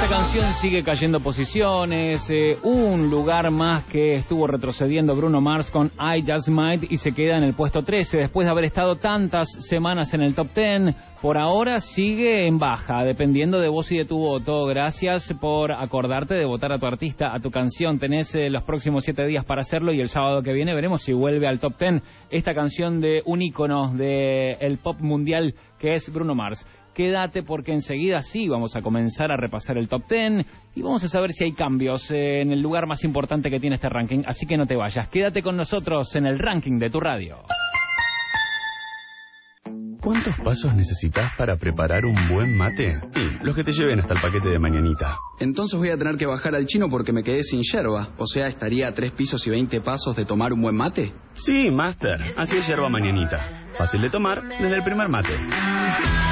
Esta canción sigue cayendo posiciones, un lugar más que estuvo retrocediendo Bruno Mars con I Just Might y se queda en el puesto 13 después de haber estado tantas semanas en el top 10. Por ahora sigue en baja, dependiendo de vos y de tu voto. Gracias por acordarte de votar a tu artista, a tu canción. Tenés los próximos 7 días para hacerlo y el sábado que viene veremos si vuelve al top 10 esta canción de un ícono del pop mundial que es Bruno Mars. Quédate porque enseguida sí vamos a comenzar a repasar el top 10 y vamos a saber si hay cambios en el lugar más importante que tiene este ranking. Así que no te vayas, quédate con nosotros en el ranking de tu radio. ¿Cuántos pasos necesitas para preparar un buen mate? Los que te lleven hasta el paquete de mañanita. Entonces voy a tener que bajar al chino porque me quedé sin yerba. O sea, estaría a 3 pisos y 20 pasos de tomar un buen mate. Sí, Master. Así es yerba mañanita. Fácil de tomar desde el primer mate.